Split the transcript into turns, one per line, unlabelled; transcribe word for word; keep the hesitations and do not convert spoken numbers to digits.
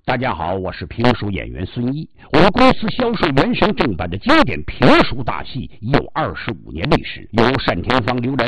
大家好，我是评书演员孙毅。我们公司销售原声正版的经典评书大戏已有二十五年历史，由单田芳、刘然